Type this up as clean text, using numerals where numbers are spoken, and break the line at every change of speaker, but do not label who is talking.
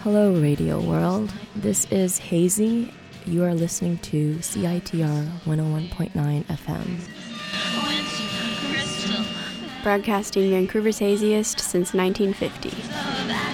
Hello, Radio World. This is Hazy. You are listening to CITR 101.9 FM.
Broadcasting Vancouver's haziest since 1950.